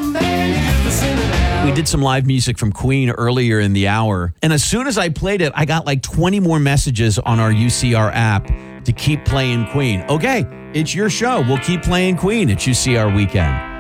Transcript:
We did some live music from Queen earlier in the hour, and as soon as I played it, I got like 20 more messages on our UCR app to keep playing Queen. Okay, it's your show. We'll keep playing Queen at UCR Weekend.